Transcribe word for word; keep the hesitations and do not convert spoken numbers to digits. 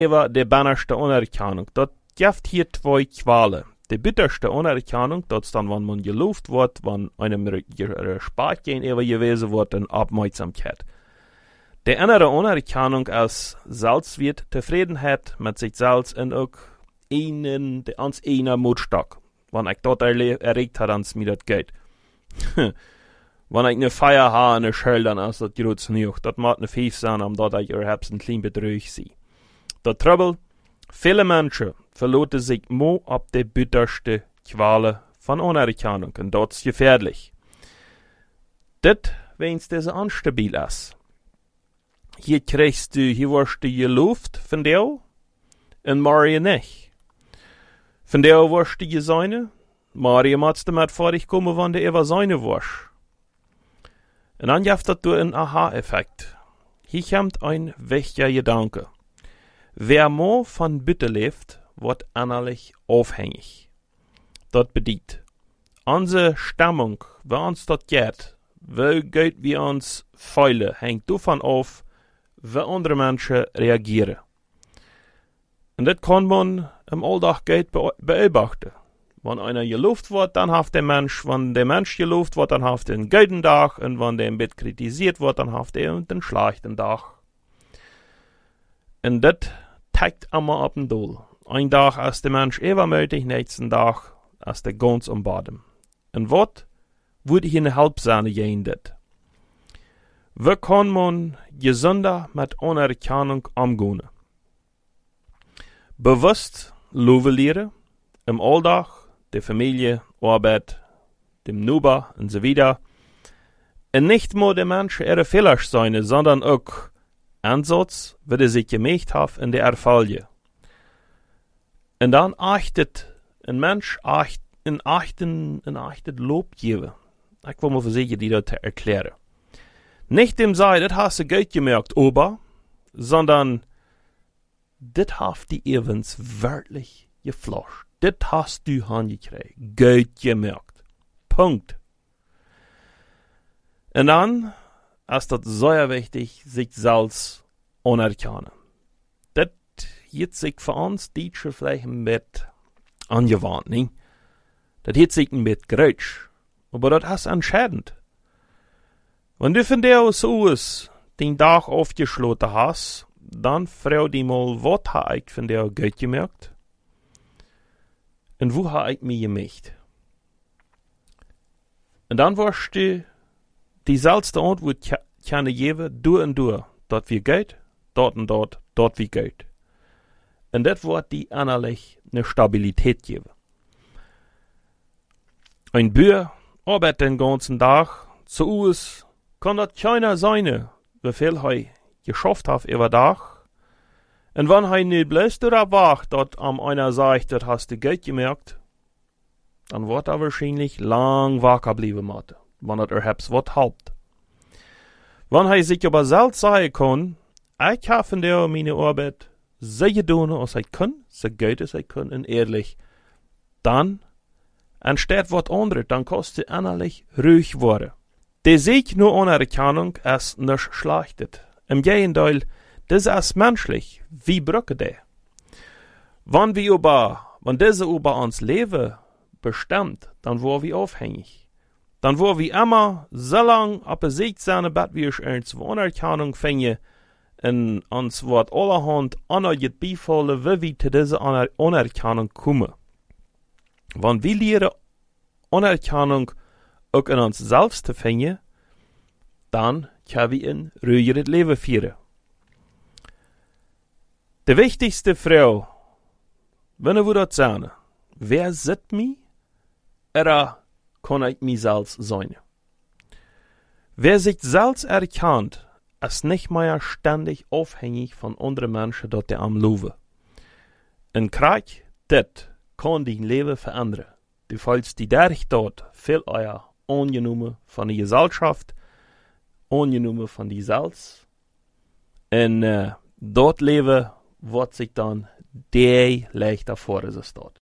Ewa de bannerste Anerkennung. Dat gibt hier zwei Qualen. Die bitterste Anerkennung, das ist dann, wenn man gelobt wird, wenn einem Respekt gegenüber gewesen wird, und Aufmerksamkeit. Die andere Anerkennung als selbst wird Zufriedenheit mit sich selbst und auch einen, de ans einer Mutstock. Wenn ich dort erregt hat, ans mir das geht. Wenn ich eine Feier habe, eine Schell, dann ist das gut genug. Das macht eine Fief sein, um dort ich erhab's ein klein bedrückt sie. Der Trouble, viele Menschen verloten sich mo ab die bitterste Quale von Anerkennung, und das ist gefährlich. Das, wenn's diese unstabil ist. Hier kriegst du, hier wirst du gelobt von dir, und Maria nicht. Von der wirst du geseine, Maria musst du mit fertig kommen, wenn du ever seine wirst. Und dann gibt das du einen Aha-Effekt. Hier kommt ein wichtiger Gedanke. Wer mo von Bitte lebt, wird innerlich aufhängig. Das bedeutet, unsere Stimmung, wie uns das geht, wie geht wir uns fühlen, hängt davon auf, wie andere Menschen reagieren. Und das kann man im Alltag geht be beobachten. Wenn einer gelobt wird, dann hat der Mensch, wenn der Mensch gelobt wird, dann hat er einen guten Tag, und wenn der im Bett kritisiert wird, dann hat er einen schlechten Tag. Und das tagt immer ab dem Doel. Ein Tag ist der Mensch übermütig, nächsten Tag ist er ganz am Boden. Und was würde hier eine Halbsahne gehen, das? Wie kann man gesünder mit Anerkennung umgehen? Bewusst loben im Alltag, der Familie, Arbeit, dem Nuba und so weiter. Und nicht nur der Mensch ihre Fehler sein, sondern auch Ansatz, wie er sich gemacht hat in der Erfolge. Und dann achtet ein Mensch acht, in achten, in achtet Lob geben. Ich will mal versuchen, die das zu erklären. Nicht dem sei, das hast du gut gemerkt, Ober, sondern das hast du evens wörtlich geflasht. Das hast du hingekriegt, gut gemerkt. Punkt. Und dann ist das sehr wichtig, sich selbst anerkennen. Das hat sich für uns Deutsche vielleicht ein bisschen angewandt, nicht? Das hat sich ein bisschen gerätscht. Aber das ist entscheidend. Wenn du von der so ist, den Tag aufgeschlossen hast, dann frag dich mal, was habe ich von der gut gemerkt? Und wo habe ich mich gemacht? Und dann wirst du die selbste Antwort können geben, du und du, dort wie geht, dort und dort, dort wie geht. Und das wird die innerlich eine Stabilität geben. Ein Bür arbeitet den ganzen Tag, zu uns kann das keiner sein, wie viel er geschafft hat über Tag. Und wenn er nicht bloß darauf wacht, dass am einer sagt, das hast du gut gemerkt, dann wird er wahrscheinlich lang wacker bleiben müssen, wenn er erhebt was halbt. Wenn er sich aber selbst sagen kann, ich habe von der meine Arbeit so getan, als ich kann, so gut als ich kann und ehrlich, dann entsteht was anderes, dann kannst du innerlich ruhig werden. Der Sieg nur Anerkennung ist nicht schlechtet. Im Gegenteil, das ist menschlich. Wie brauchen der? Wenn wir über, wenn diese über uns Leben bestimmt, dann waren wir aufhängig. Dann waren wir immer so lange auf der Sieg sein, bis wir uns Anerkennung finden, und uns wird allerhand anerkannt beifolgen, wie wir zu dieser Aner Anerkennung kommen. Wenn wir lernen, Anerkennung auch in uns selbst zu finden, dann können wir ein ruhigeres Leben führen. Die wichtigste Frau, wenn wir das sagen, wer sieht mich, oder kann ich mich selbst sein? Wer sich selbst erkennt, ist nicht mehr ständig aufhängig von anderen Menschen, dort der am Loben. Ein Krieg, das kann dein Leben verändern. Du fühlst dich dadurch dort viel eher angenommen von der Gesellschaft, angenommen von dir selbst. Und äh, dort Leben wird sich dann der leichter vor, als es dort.